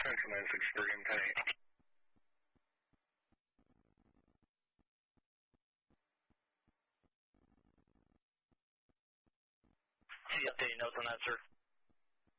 Central is extreme pain. Any updated notes on that, sir?